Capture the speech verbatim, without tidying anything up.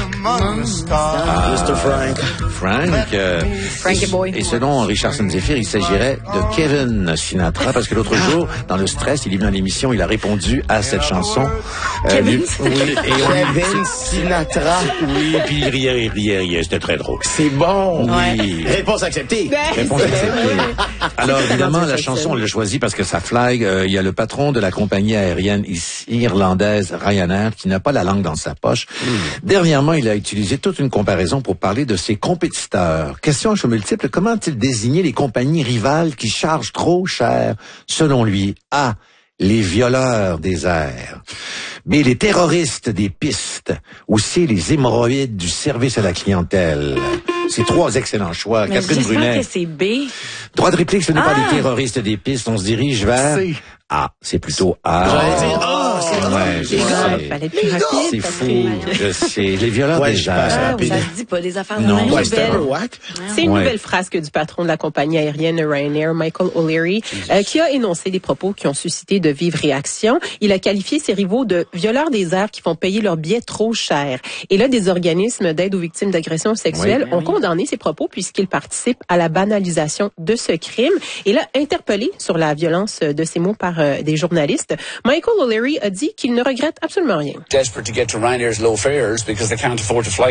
Ah, mister Frank. Frank. Euh, Frankie Boy. Et selon Richardson Zephyr, il s'agirait de Kevin Sinatra, parce que l'autre jour, dans le stress, il est venu à l'émission, il a répondu à cette chanson. Euh, Kevin lui, oui, et on, Kevin Sinatra. Oui, puis il riait, il riait, il riait. C'était très drôle. C'est bon. Oui. Ouais. Réponse acceptée. Ben, Réponse acceptée. Alors, évidemment, la chanson, on l'a choisie parce que ça flag. Euh, il y a le patron de la compagnie aérienne irlandaise Ryanair qui n'a pas la langue dans sa poche. Mm. Dernièrement, il a utilisé toute une comparaison pour parler de ses compétiteurs. Question à choix multiples, comment a-t-il désigné les compagnies rivales qui chargent trop cher, selon lui? A. Les violeurs des airs. B. Les terroristes des pistes. Ou C. Les hémorroïdes du service à la clientèle. C'est trois excellents choix. Mais Catherine Brunet. J'espère que c'est B. Droit de réplique, ce n'est Ah. pas les terroristes des pistes. On se dirige vers... C. A. C'est plutôt A. J'allais dire A, c'est A. Ouais, je Les gars, sais. fallait être plus rapide. C'est parce fou. que- Je sais. Les violeurs Ouais, des je passe airs. Ah, rapide. ça se dit pas des affaires de Non. même. Ouais, c'était un peu Nouvelle. whack. C'est une Ouais. nouvelle frasque du patron de la compagnie aérienne Ryanair, Michael O'Leary, euh, qui a énoncé des propos qui ont suscité de vives réactions. Il a qualifié ses rivaux de violeurs des airs qui font payer leurs billets trop cher. Et là, des organismes d'aide aux victimes d'agressions sexuelles Oui. ont condamné ces propos puisqu'ils participent à la banalisation de ce crime. Et là, interpellé sur la violence de ces mots par euh, des journalistes, Michael O'Leary a dit qu'il ne regrette absolument rien. Desperate to get to Ryanair's low fares because they can't afford to fly